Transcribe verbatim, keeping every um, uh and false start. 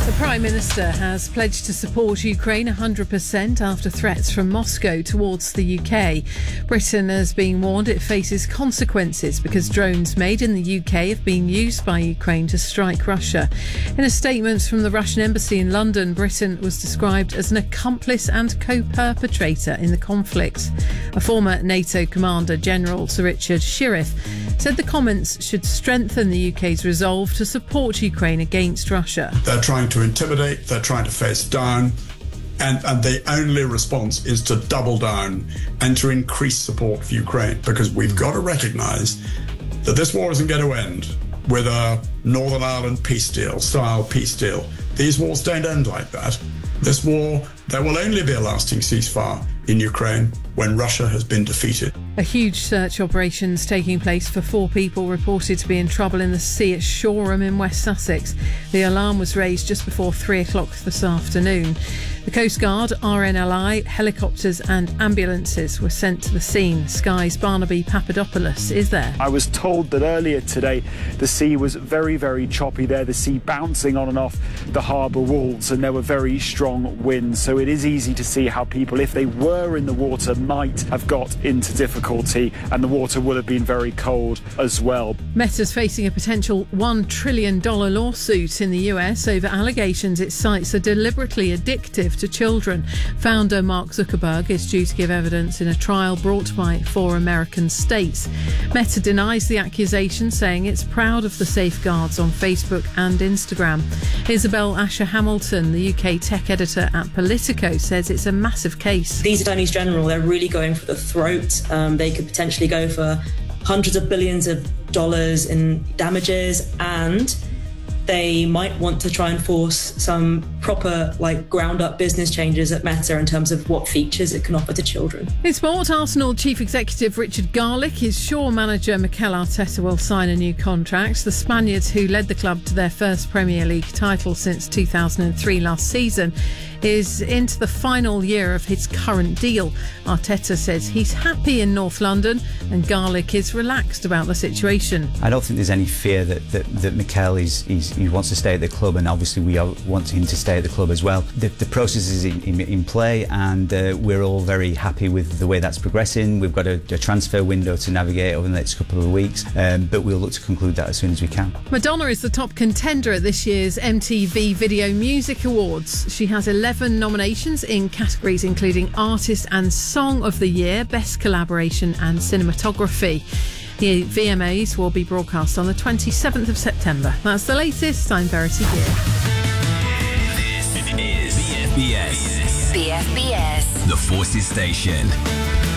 The Prime Minister has pledged to support Ukraine one hundred percent after threats from Moscow towards the U K. Britain has been warned it faces consequences because drones made in the U K have been used by Ukraine to strike Russia. In a statement from the Russian embassy in London, Britain was described as an accomplice and co-perpetrator in the conflict. A former NATO Commander General Sir Richard Shirreffs said the comments should strengthen the U K's resolve to support Ukraine against Russia. They're trying to intimidate, they're trying to face down, and, and the only response is to double down and to increase support for Ukraine, because we've got to recognise that this war isn't going to end with a Northern Ireland peace deal, style peace deal. These wars don't end like that. This war, there will only be a lasting ceasefire in Ukraine when Russia has been defeated. A huge search operation is taking place for four people reported to be in trouble in the sea at Shoreham in West Sussex. The alarm was raised just before three o'clock this afternoon. The Coast Guard, R N L I, helicopters and ambulances were sent to the scene. Sky's Barnaby Papadopoulos is there. I was told that earlier today the sea was very, very choppy there, the sea bouncing on and off the harbour walls, and there were very strong winds. So it is easy to see how people, if they were in the water, might have got into difficulty, and the water will have been very cold as well. Meta's facing a potential one trillion dollars lawsuit in the U S over allegations its sites are deliberately addictive to children. Founder Mark Zuckerberg is due to give evidence in a trial brought by four American states. Meta denies the accusation, saying it's proud of the safeguards on Facebook and Instagram. Isabel Asher Hamilton, the U K tech editor at Politico, says it's a massive case. These attorneys general, they're really going for the throat. Um, they could potentially go for hundreds of billions of dollars in damages, and they might want to try and force some proper, like, ground-up business changes at Meta in terms of what features it can offer to children. In sport, Arsenal chief executive Richard Garlick is sure manager Mikel Arteta will sign a new contract. The Spaniards, who led the club to their first Premier League title since two thousand three last season, is into the final year of his current deal. Arteta says he's happy in North London and Garlick is relaxed about the situation. I don't think there's any fear that, that, that Mikel is, is, he wants to stay at the club, and obviously we are wanting him to stay at the club as well. The, the process is in, in, in play, and uh, we're all very happy with the way that's progressing. We've got a, a transfer window to navigate over the next couple of weeks, um, but we'll look to conclude that as soon as we can. Madonna is the top contender at this year's M T V Video Music Awards. She has eleven nominations in categories including Artist and Song of the Year, Best Collaboration and Cinematography. The V M As will be broadcast on the twenty-seventh of September. That's the latest. I'm Verity Gear. This is B F B S. B F B S. The Forces Station.